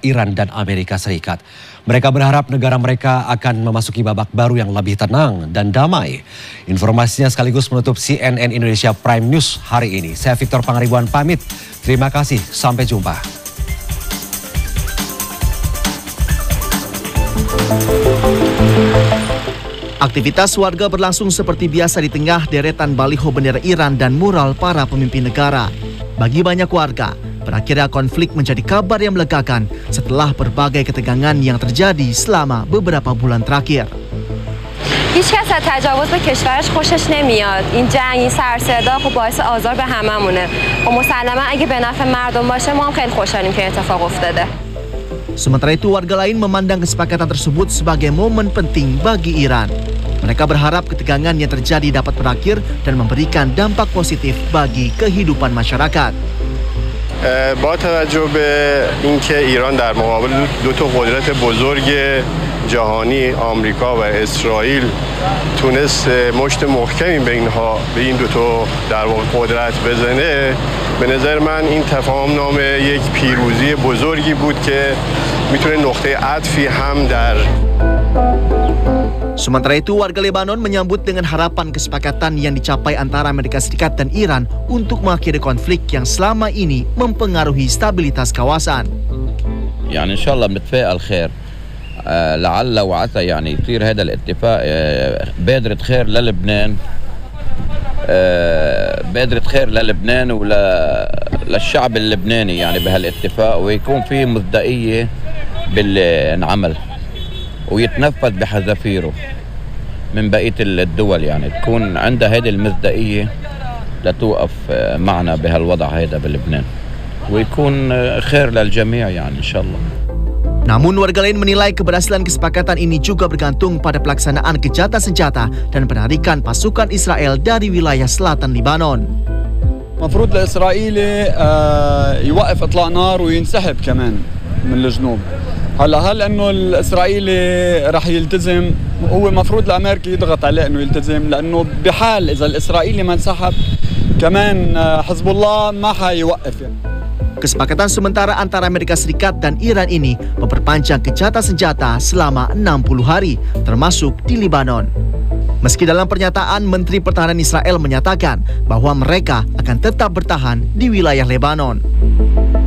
Iran dan Amerika Serikat. Mereka berharap negara mereka akan memasuki babak baru yang lebih tenang dan damai. Informasinya sekaligus menutup CNN Indonesia Prime News hari ini. Saya Victor Pangaribuan pamit. Terima kasih, sampai jumpa. Aktivitas warga berlangsung seperti biasa di tengah deretan baliho bendera Iran dan mural para pemimpin negara. Bagi banyak warga, berakhirnya konflik menjadi kabar yang melegakan setelah berbagai ketegangan yang terjadi selama beberapa bulan terakhir. هیچ کس از تجاوز به کشورش خوشش نمیاد. این جنگ، این سر صدا خب باعث آزار به هممونه. و مسلما اگه به نفع مردم باشه ما هم خیلی خوشحالیم که اتفاق افتاده. Sementara itu, warga lain memandang kesepakatan tersebut sebagai momen penting bagi Iran. Mereka berharap ketegangan yang terjadi dapat berakhir dan memberikan dampak positif bagi kehidupan masyarakat. با توجه به اینکه ایران در مقابل دو تا قدرت بزرگ جهانی آمریکا و اسرائیل تونست مشت محکمی به این دو تا در واقع قدرت بزنه، به نظر من این تفاهم نامه یک پیروزی بزرگی بود که میتونه نقطه عطفی هم در. Sementara itu, warga Lebanon menyambut dengan harapan kesepakatan yang dicapai antara Amerika Serikat dan Iran untuk mengakhiri konflik yang selama ini mempengaruhi stabilitas kawasan. يعني إن شاء الله بنتفائل خير لعل وعسى يعني يصير هذا الاتفاق بادرة خير للبنان بادرة خير للبنان وللشعب اللبناني يعني بهالاتفاق ويكون في مصداقية باللي انعمل ويتنفذ بحذافيره من بقية الدول يعني تكون عندها هذه المصداقية لتوقف معنا بهالوضع هذا بلبنان ويكون خير للجميع يعني إن شاء الله. Namun warga lain menilai keberhasilan kesepakatan ini juga bergantung pada pelaksanaan gencatan senjata dan penarikan pasukan Israel dari wilayah selatan Lebanon. المفروض الإسرائيلي يوقف إطلاق نار وينسحب كمان من الجنوب. هل انه الاسرائيلي رح يلتزم؟ هو المفروض الامريكي يضغط عليه انه يلتزم، لانه بحال اذا الاسرائيلي ما انسحب كمان حزب الله ما حيوقف. Kesepakatan sementara antara Amerika Serikat dan Iran ini memperpanjang gencatan senjata selama 60 hari, termasuk di Lebanon. Meski dalam pernyataan, Menteri Pertahanan Israel menyatakan bahwa mereka akan tetap bertahan di wilayah Lebanon.